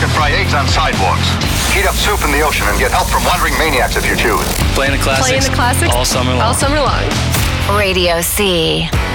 can fry eggs on sidewalks. Heat up soup in the ocean and get help from wandering maniacs if you choose. Playing the classics. All summer long. All summer long. Radio C.